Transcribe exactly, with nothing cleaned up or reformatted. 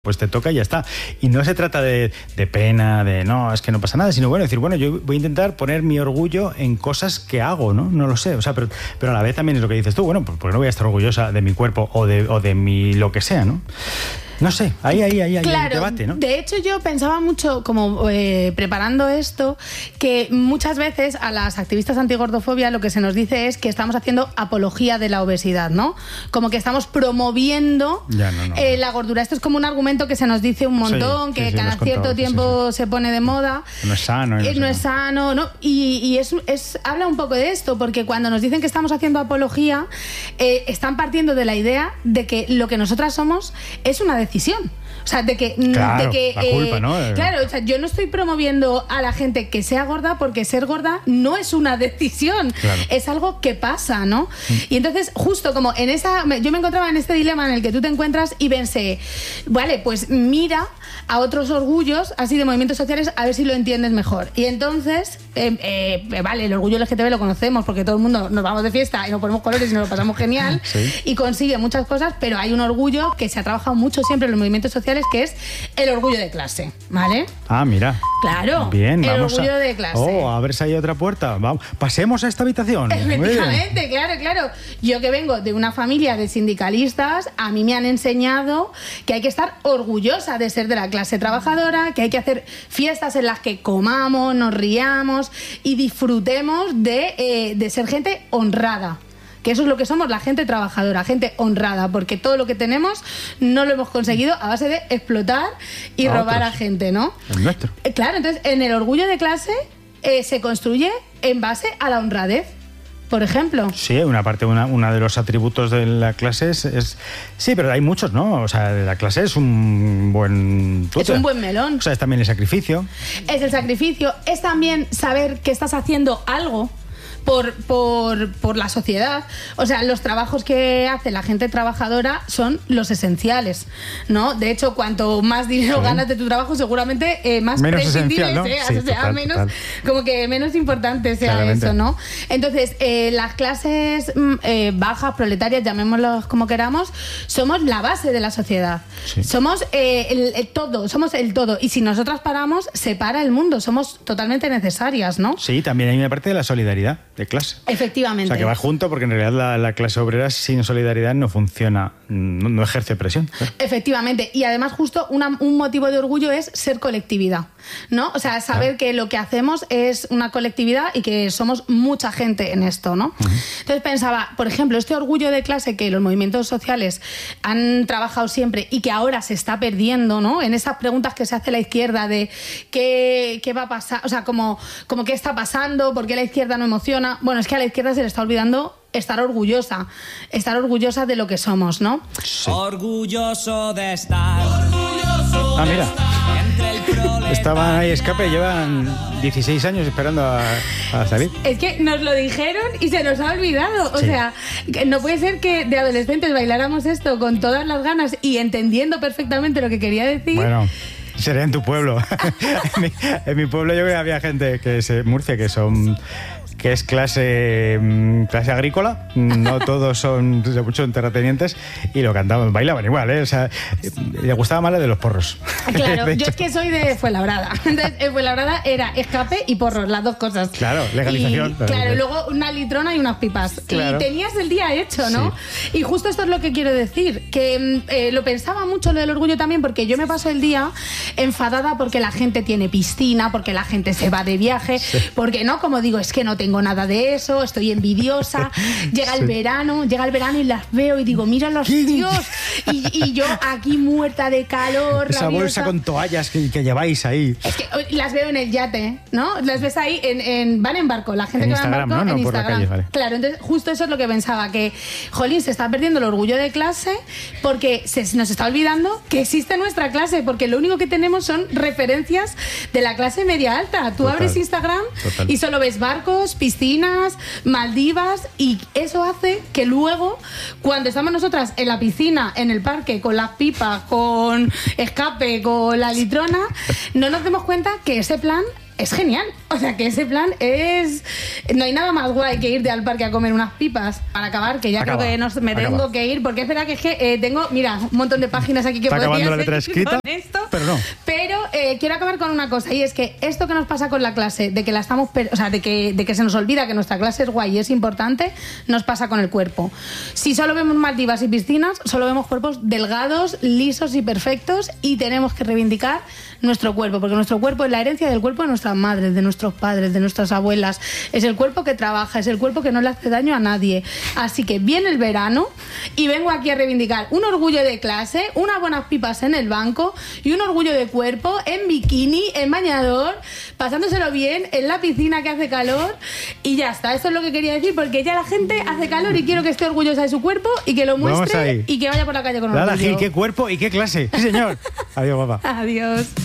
pues te toca y ya está. Y no se trata de, de pena, de no, es que no pasa nada, sino bueno, decir, bueno, yo voy a intentar poner mi orgullo en cosas que hago, ¿no? No lo sé, o sea, pero, pero a la vez también es lo que dices tú, bueno, pues porque no voy a estar orgullosa de mi cuerpo o de, o de mi lo que sea, ¿no? No sé, ahí, ahí, ahí hay claro, un debate, ¿no? De hecho, yo pensaba mucho, como eh, preparando esto, que muchas veces a las activistas antigordofobia lo que se nos dice es que estamos haciendo apología de la obesidad, ¿no? Como que estamos promoviendo ya, no, no, eh, la gordura. Esto es como un argumento que se nos dice un montón, sí, que sí, sí, cada cierto contado, tiempo sí, sí. se pone de moda. No es sano. Eh, no, no sé, es sano, ¿no? Y, y es, es, habla un poco de esto, porque cuando nos dicen que estamos haciendo apología, eh, están partiendo de la idea de que lo que nosotras somos es una decisión. O sea, de que... Claro, de que la culpa, eh, ¿no? Claro, o sea, yo no estoy promoviendo a la gente que sea gorda porque ser gorda no es una decisión, claro. Es algo que pasa, ¿no? Mm. Y entonces, justo como en esa... Yo me encontraba en este dilema en el que tú te encuentras y pensé, vale, pues mira a otros orgullos, así de movimientos sociales, a ver si lo entiendes mejor. Y entonces, eh, eh, vale, el orgullo L G T B lo conocemos porque todo el mundo nos vamos de fiesta y nos ponemos colores y nos lo pasamos genial, sí. Y consigue muchas cosas, pero hay un orgullo que se ha trabajado mucho siempre en los movimientos sociales, que es el orgullo de clase, ¿vale? Ah, mira. Claro. Bien, el vamos orgullo a... de clase. Oh, a ver si hay otra puerta. Vamos, pasemos a esta habitación. Efectivamente, claro, claro. Yo que vengo de una familia de sindicalistas, a mí me han enseñado que hay que estar orgullosa de ser de la clase trabajadora, que hay que hacer fiestas en las que comamos, nos riamos y disfrutemos de, eh, de ser gente honrada. Que eso es lo que somos, la gente trabajadora, gente honrada, porque todo lo que tenemos no lo hemos conseguido a base de explotar y a robar otros. a gente, ¿no? El nuestro. Eh, claro, entonces en el orgullo de clase eh, se construye en base a la honradez, por ejemplo. Sí, una parte, una, una de los atributos de la clase es, es... Sí, pero hay muchos, ¿no? O sea, la clase es un buen... Es un buen melón. O sea, es también el sacrificio. Es el sacrificio, es también saber que estás haciendo algo Por, por, por la sociedad. O sea, los trabajos que hace la gente trabajadora son los esenciales, ¿no? De hecho, cuanto más dinero sí. ganas de tu trabajo, seguramente eh, más menos prescindible esencial, ¿no? seas, Sí, o sea, total, menos, total. como que menos importante sea Claramente. eso, ¿no? Entonces, eh, las clases eh, bajas, proletarias, llamémoslas como queramos, somos la base de la sociedad. Sí. Somos eh, el, el todo, somos el todo. Y si nosotras paramos, se para el mundo. Somos totalmente necesarias, ¿no? Sí, también hay una parte de la solidaridad de clase. Efectivamente. O sea, que va junto porque en realidad la, la clase obrera sin solidaridad no funciona, no, no ejerce presión. Claro. Efectivamente. Y además justo una, un motivo de orgullo es ser colectividad, ¿no? O sea, saber claro. que lo que hacemos es una colectividad y que somos mucha gente en esto, ¿no? Uh-huh. Entonces pensaba, por ejemplo, este orgullo de clase que los movimientos sociales han trabajado siempre y que ahora se está perdiendo, ¿no? En esas preguntas que se hace la izquierda de qué, qué va a pasar, o sea, como, como qué está pasando, por qué la izquierda no emociona. Bueno, es que a la izquierda se le está olvidando estar orgullosa, estar orgullosa de lo que somos, ¿no? Sí. Orgulloso de estar. Orgulloso ah, mira. Estaban ahí escape, llevan dieciséis años esperando a, a salir. Es que nos lo dijeron y se nos ha olvidado. O sí. sea, no puede ser que de adolescentes bailáramos esto con todas las ganas y entendiendo perfectamente lo que quería decir. Bueno. Sería en tu pueblo. en, mi, en mi pueblo yo creo que había gente que es Murcia, que son que es clase clase agrícola, no todos son son terratenientes y lo cantaban, bailaban igual, ¿eh? O sea, le gustaba más la de los porros. Claro, yo es que soy de Fuenlabrada. Entonces, en Fuenlabrada era escape y porros, las dos cosas. Claro, legalización. Y, claro, y luego una litrona y unas pipas. Claro. Y tenías el día hecho, ¿no? Sí. Y justo esto es lo que quiero decir, que eh, lo pensaba mucho lo del orgullo también, porque yo me paso el día enfadada porque la gente tiene piscina, porque la gente se va de viaje, sí. porque no, como digo, es que no tengo nada de eso, estoy envidiosa. Llega sí. el verano, llega el verano y las veo y digo, mira los tíos. Y, y yo aquí muerta de calor. Esa rabiosa. bolsa con toallas que, que lleváis ahí. Es que las veo en el yate, ¿no? Las ves ahí, en, en, van en barco. La gente en que Instagram, va en barco, ¿no? en No por Instagram. la calle, vale. Claro, entonces justo eso es lo que pensaba, que, jolín, se está perdiendo el orgullo de clase porque se, nos está olvidando que existe nuestra clase, porque lo único que tenemos son referencias de la clase media alta. Tú total, abres Instagram total. Y solo ves barcos, piscinas, Maldivas, y eso hace que luego, cuando estamos nosotras en la piscina, en el parque, con las pipas, con escape, con la litrona, no nos demos cuenta que ese plan es genial. O sea, que ese plan es... No hay nada más guay que irte al parque a comer unas pipas. Para acabar, que ya Acaba, creo que nos, me acaba. tengo que ir, porque es verdad que es que eh, tengo, mira, un montón de páginas aquí que Está podría acabando la letra seguir escrita, con esto, pero no. Pero eh, quiero acabar con una cosa, y es que esto que nos pasa con la clase, de que la estamos, per- o sea, de que, de que se nos olvida que nuestra clase es guay y es importante, nos pasa con el cuerpo. Si solo vemos Maldivas y piscinas, solo vemos cuerpos delgados, lisos y perfectos, y tenemos que reivindicar nuestro cuerpo, porque nuestro cuerpo es la herencia del cuerpo de nuestras madres, de nuestros padres, de nuestras abuelas. Es el cuerpo que trabaja, es el cuerpo que no le hace daño a nadie. Así que viene el verano y vengo aquí a reivindicar un orgullo de clase, unas buenas pipas en el banco y un orgullo de cuerpo en bikini, en bañador, pasándoselo bien en la piscina que hace calor, y ya está. Eso es lo que quería decir, porque ya la gente hace calor y quiero que esté orgullosa de su cuerpo y que lo Vamos muestre ahí. y que vaya por la calle con Lara orgullo. Gil, qué cuerpo y qué clase. Sí, señor. Adiós, guapa. Adiós.